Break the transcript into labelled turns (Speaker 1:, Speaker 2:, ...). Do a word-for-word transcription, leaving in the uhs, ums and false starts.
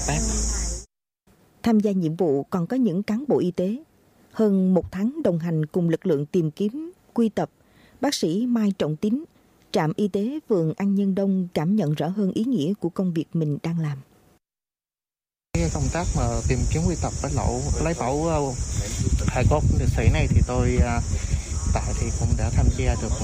Speaker 1: tác.
Speaker 2: Tham gia nhiệm vụ còn có những cán bộ y tế. Hơn một tháng đồng hành cùng lực lượng tìm kiếm, quy tập, bác sĩ Mai Trọng Tín, trạm y tế phường An Nhân Đông cảm nhận rõ hơn ý nghĩa của công việc mình đang làm.
Speaker 1: Công tác mà tìm kiếm, quy tập với lậu lấy mẫu hài cốt liệt sĩ này thì tôi tại thì cũng đã tham gia được